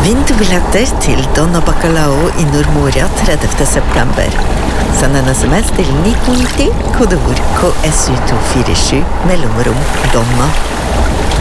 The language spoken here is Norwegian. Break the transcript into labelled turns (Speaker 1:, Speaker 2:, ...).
Speaker 1: Vinterbilletter til Donna Bacalao I Nordmoria 30. september. Send en sms til 1990, kodeord KSU247, mellomrom Donna.